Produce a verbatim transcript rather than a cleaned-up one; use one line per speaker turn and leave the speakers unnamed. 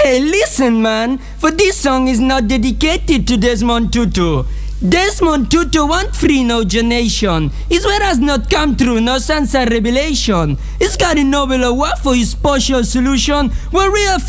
Hey, listen, man. For this song is not dedicated to Desmond Tutu. Desmond Tutu want free no generation. His word has not come true, no sense of revelation. He's got a Nobel Award for his partial solution. Where real